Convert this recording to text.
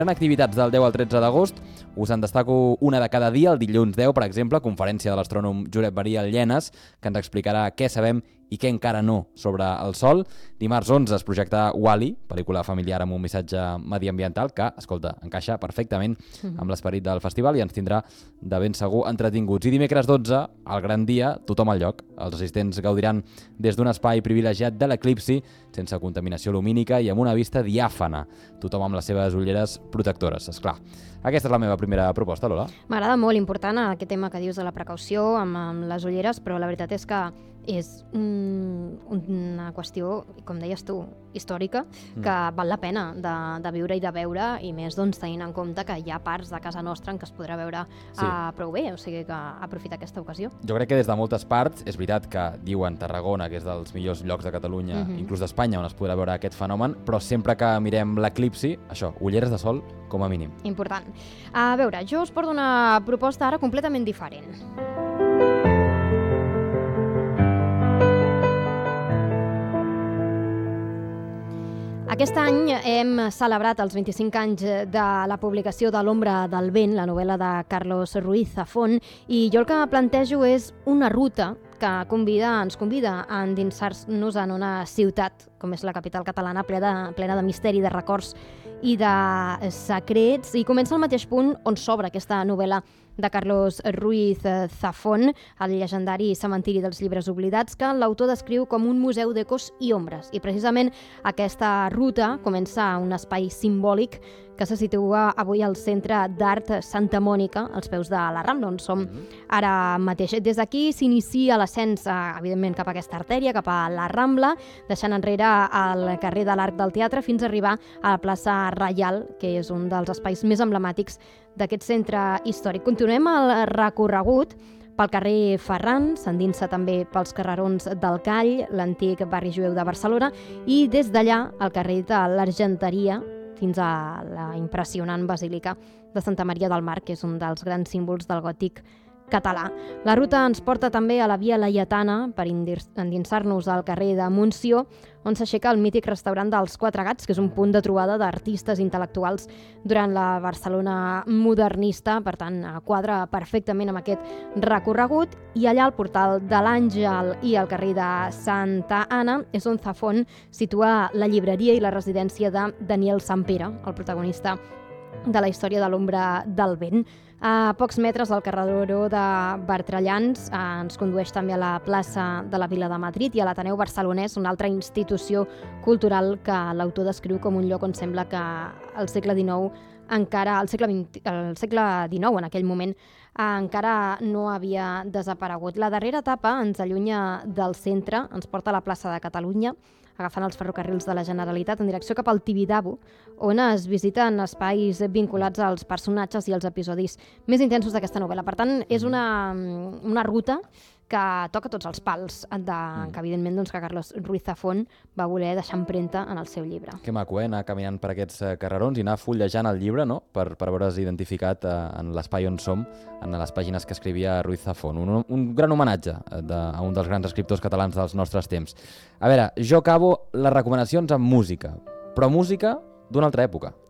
activitats del 10 al 13 d'agost. Us en destaco una de cada dia. El dilluns 10, per exemple, conferència de l'astrònom Josep Maria Llenes, que ens explicarà què sabem i què encara no sobre el Sol. Dimarts 11 es projecta Wall-E, pel·lícula familiar amb un missatge mediambiental que, escolta, encaixa perfectament amb l'esperit del festival i ens tindrà de ben segur entretinguts. I dimecres 12, el gran dia, tothom al lloc. Els assistents gaudiran des d'un espai privilegiat de l'eclipsi, sense contaminació lumínica i amb una vista diàfana. Tothom amb les seves ulleres protectores, esclar. Aquesta és la meva primera proposta, Lola. M'agrada molt, important aquest tema que dius de la precaució amb les ulleres, però la veritat és que és una qüestió, com deies tu, històrica, que val la pena de viure i de veure, i més tenint en compte que hi ha parts de casa nostra en què es podrà veure prou bé, o sigui que aprofitar aquesta ocasió. Jo crec que des de moltes parts, és veritat que diuen Tarragona, que és dels millors llocs de Catalunya, inclús d'Espanya, on es podrà veure aquest fenomen, però sempre que mirem l'eclipsi, això, ulleres de sol com a mínim. Important. A veure, jo us porto una proposta ara completament diferent. Aquest any hem celebrat els 25 anys de la publicació de L'ombra del vent, la novel·la de Carlos Ruiz Zafón, i jo el que plantejo és una ruta que ens convida a endinsar-nos en una ciutat, com és la capital catalana, plena de misteri, de records i de secrets, i comença al mateix punt on s'obre aquesta novel·la de Carlos Ruiz Zafón, el llegendari cementiri dels llibres oblidats, que l'autor descriu com un museu d'ecos i ombres. I precisament aquesta ruta comença a un espai simbòlic que se situa avui al Centre d'Art Santa Mònica, als peus de la Rambla, on som ara mateix. Des d'aquí s'inicia l'ascens, evidentment, cap a aquesta artèria, cap a la Rambla, deixant enrere el carrer de l'Arc del Teatre fins a arribar a la plaça Reial, que és un dels espais més emblemàtics d'aquest centre històric. Continuem el recorregut pel carrer Ferran, s'endinsa també pels carrerons del Call, l'antic barri jueu de Barcelona, i des d'allà al carrer de l'Argenteria, fins a la impressionant Basílica de Santa Maria del Mar, que és un dels grans símbols del gòtic català. La ruta ens porta també a la Via Laietana per endinsar-nos al carrer de Montsió, on s'aixeca el mític restaurant dels Quatre Gats, que és un punt de trobada d'artistes intel·lectuals durant la Barcelona modernista, per tant, quadra perfectament amb aquest recorregut. I allà al portal de l'Àngel i al carrer de Santa Anna és on Zafón situa la llibreria i la residència de Daniel Sampere, el protagonista de la història de L'ombra del vent. A pocs metres del carreró de Bertrellans ens condueix també a la plaça de la Vila de Madrid i a l'Ateneu Barcelonès, una altra institució cultural que l'autor descriu com un lloc on sembla que el segle XIX en aquell moment encara no havia desaparegut. La darrera etapa ens allunya del centre, ens porta a la plaça de Catalunya, agafant els ferrocarrils de la Generalitat en direcció cap al Tibidabo, on es visiten espais vinculats als personatges i als episodis més intensos d'aquesta novel·la. Per tant, és una ruta que toca tots els pals, que evidentment que Carlos Ruiz Zafón va voler deixar empremta en el seu llibre. Que maco, anar caminant per aquests carrerons i anar fullejant el llibre, no?, per veure's identificat en l'espai on som, en les pàgines que escrivia Ruiz Zafón. Un gran homenatge a un dels grans escriptors catalans dels nostres temps. A veure, jo acabo les recomanacions amb música, però música d'una altra època.